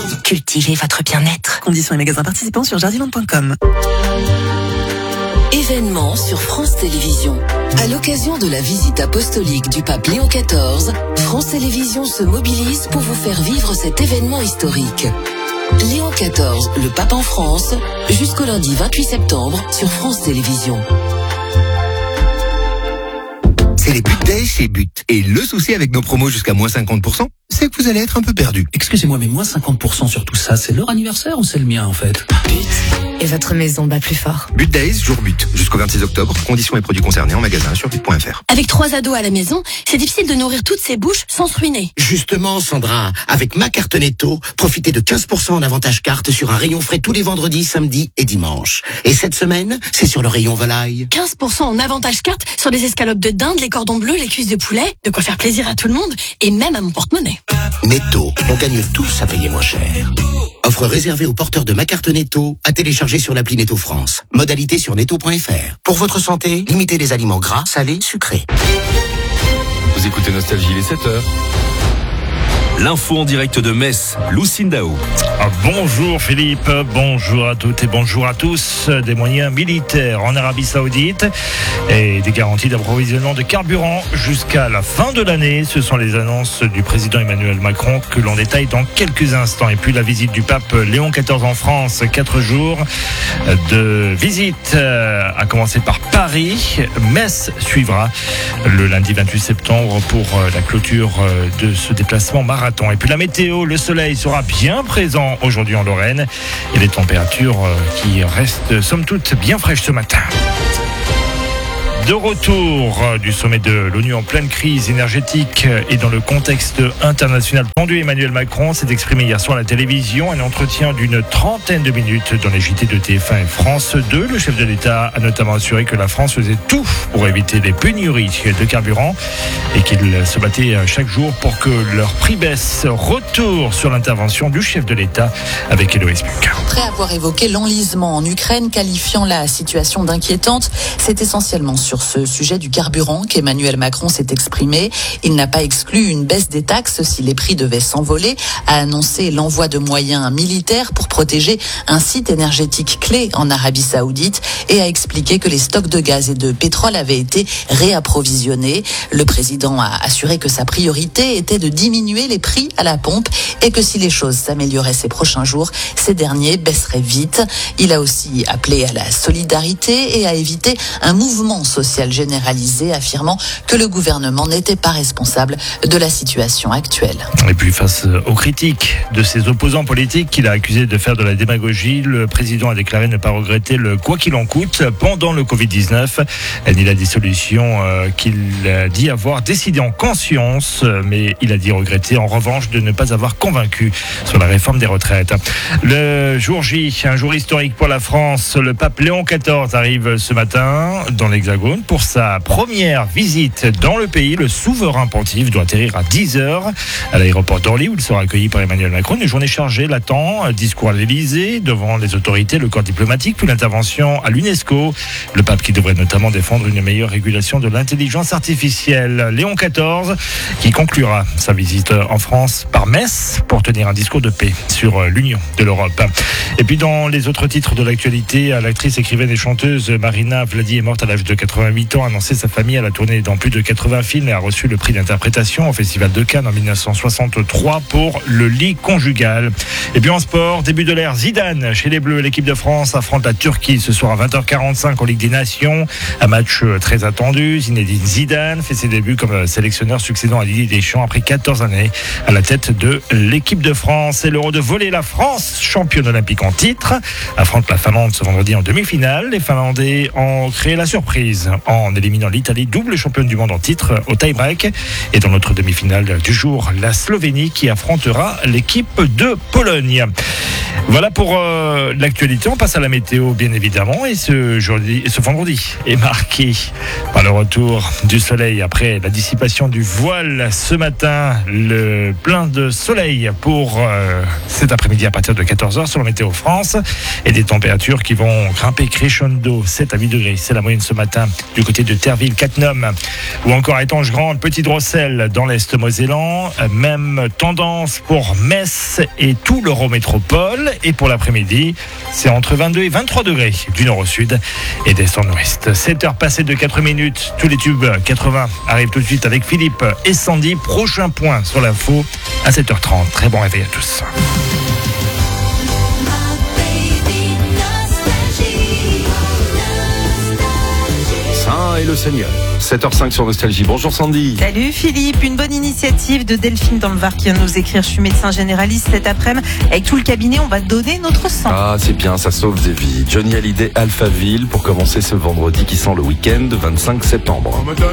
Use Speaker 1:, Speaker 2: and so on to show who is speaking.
Speaker 1: Cultivez votre bien-être.
Speaker 2: Conditions et magasins participants sur jardiland.com.
Speaker 3: Événement sur France Télévisions. À l'occasion de la visite apostolique du pape Léon XIV, France Télévisions se mobilise pour vous faire vivre cet événement historique. Léon XIV, le pape en France, jusqu'au lundi 28 septembre sur France Télévisions.
Speaker 4: C'est les But Days chez But. Et le souci avec nos promos jusqu'à moins 50%, c'est que vous allez être un peu perdu.
Speaker 5: Excusez-moi, mais moins 50% sur tout ça, c'est leur anniversaire ou c'est le mien en fait?
Speaker 1: But. Et votre maison bat plus fort.
Speaker 4: But Days, jour But. Jusqu'au 26 octobre. Conditions et produits concernés en magasin sur but.fr.
Speaker 6: Avec 3 ados à la maison, c'est difficile de nourrir toutes ces bouches sans se ruiner.
Speaker 7: Justement, Sandra, avec ma carte Netto, profitez de 15% en avantage carte sur un rayon frais tous les vendredis, samedis et dimanches. Et cette semaine, c'est sur le rayon volaille.
Speaker 6: 15% en avantage carte sur les escalopes de dinde, les cordons bleus, les cuisses de poulet. De quoi faire plaisir à tout le monde et même à mon porte-monnaie.
Speaker 7: Netto, on gagne tous à payer moins cher. Offre réservée aux porteurs de ma carte Netto, à télécharger sur l'appli Netto France. Modalité sur netto.fr. Pour votre santé, limitez les aliments gras, salés, sucrés.
Speaker 8: Vous écoutez Nostalgie, il est 7h. L'info en direct de Metz, Lucine Dao.
Speaker 9: Bonjour Philippe, bonjour à toutes et bonjour à tous. Des moyens militaires en Arabie Saoudite et des garanties d'approvisionnement de carburant jusqu'à la fin de l'année. Ce sont les annonces du président Emmanuel Macron que l'on détaille dans quelques instants. Et puis la visite du pape Léon XIV en France, 4 jours de visite, à commencer par Paris. Metz suivra le lundi 28 septembre pour la clôture de ce déplacement marathon. Et puis la météo, le soleil sera bien présent aujourd'hui en Lorraine et les températures qui restent somme toute bien fraîches ce matin. De retour du sommet de l'ONU en pleine crise énergétique et dans le contexte international tendu, Emmanuel Macron s'est exprimé hier soir à la télévision. Un entretien d'une trentaine de minutes dans les JT de TF1 et France 2. Le chef de l'État a notamment assuré que la France faisait tout pour éviter les pénuries de carburant et qu'il se battait chaque jour pour que leur prix baisse. Retour sur l'intervention du chef de l'État avec Héloïse Buc.
Speaker 10: Après avoir évoqué l'enlisement en Ukraine, qualifiant la situation d'inquiétante, c'est essentiellement sur ce sujet du carburant qu'Emmanuel Macron s'est exprimé. Il n'a pas exclu une baisse des taxes si les prix devaient s'envoler, a annoncé l'envoi de moyens militaires pour protéger un site énergétique clé en Arabie Saoudite et a expliqué que les stocks de gaz et de pétrole avaient été réapprovisionnés. Le président a assuré que sa priorité était de diminuer les prix à la pompe et que si les choses s'amélioraient ces prochains jours, ces derniers baisseraient vite. Il a aussi appelé à la solidarité et à éviter un mouvement social généralisé, affirmant que le gouvernement n'était pas responsable de la situation actuelle.
Speaker 9: Et puis face aux critiques de ses opposants politiques qu'il a accusés de faire de la démagogie, le président a déclaré ne pas regretter le quoi qu'il en coûte pendant le Covid-19, ni la dissolution qu'il a dit avoir décidé en conscience, mais il a dit regretter en revanche de ne pas avoir convaincu sur la réforme des retraites. Le jour J, un jour historique pour la France, le pape Léon XIV arrive ce matin dans l'Hexagone pour sa première visite dans le pays. Le souverain pontife doit atterrir à 10h à l'aéroport d'Orly où il sera accueilli par Emmanuel Macron. Une journée chargée l'attend, discours à l'Élysée, devant les autorités, le corps diplomatique, puis l'intervention à l'UNESCO. Le pape qui devrait notamment défendre une meilleure régulation de l'intelligence artificielle. Léon XIV qui conclura sa visite en France par Metz pour tenir un discours de paix sur l'union de l'Europe. Et puis dans les autres titres de l'actualité, l'actrice, écrivaine et chanteuse Marina Vladi est morte à l'âge de 88 ans, a annoncé sa famille. Elle a tourné dans plus de 80 films et a reçu le prix d'interprétation au Festival de Cannes en 1963 pour Le lit conjugal. Et puis en sport, début de l'ère Zidane chez les Bleus. L'équipe de France affronte la Turquie ce soir à 20h45 en Ligue des Nations. Un match très attendu. Zinedine Zidane fait ses débuts comme sélectionneur succédant à Didier Deschamps après 14 années à la tête de l'équipe de France. Et l'Euro de volley, la France, championne olympique en titre, affronte la Finlande ce vendredi en demi-finale. Les Finlandais ont créé la surprise en éliminant l'Italie, double championne du monde en titre, au tie-break. Et dans notre demi-finale du jour, la Slovénie qui affrontera l'équipe de Pologne. Voilà pour l'actualité. On passe à la météo, bien évidemment. Et ce vendredi est marqué par le retour du soleil après la dissipation du voile ce matin. Le plein de soleil pour cet après-midi à partir de 14h sur la Météo France. Et des températures qui vont grimper crescendo, 7 à 8 degrés. C'est la moyenne ce matin du côté de Terville, Cattenom ou encore Étanges-Grande, Petit-Drossel dans l'Est mosellan. Même tendance pour Metz et tout l'Eurométropole. Et pour l'après-midi, c'est entre 22 et 23 degrés du nord au sud et d'est en ouest. 7h passées de 4 minutes. Tous les tubes 80 arrivent tout de suite avec Philippe et Sandy. Prochain point sur l'info à 7h30. Très bon réveil à tous.
Speaker 8: Saint et le Seigneur. 7h05 sur Nostalgie. Bonjour Sandy.
Speaker 2: Salut Philippe, une bonne initiative de Delphine dans le Var qui vient de nous écrire. Je suis médecin généraliste cet après-midi. Avec tout le cabinet, on va donner notre sang.
Speaker 8: Ah, c'est bien, ça sauve des vies. Johnny Hallyday, Alphaville, pour commencer ce vendredi qui sent le week-end, 25 septembre.